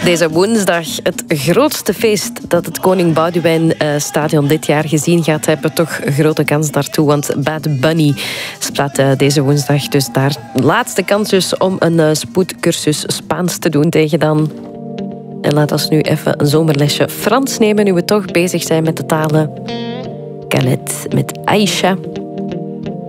Deze woensdag het grootste feest dat het Koning Boudewijn Stadion dit jaar gezien gaat hebben. Toch een grote kans daartoe, want Bad Bunny speelt deze woensdag. Dus daar laatste kans dus om een spoedcursus Spaans te doen tegen dan. En laat ons nu even een zomerlesje Frans nemen, nu we toch bezig zijn met de talen. Khaled met Aisha.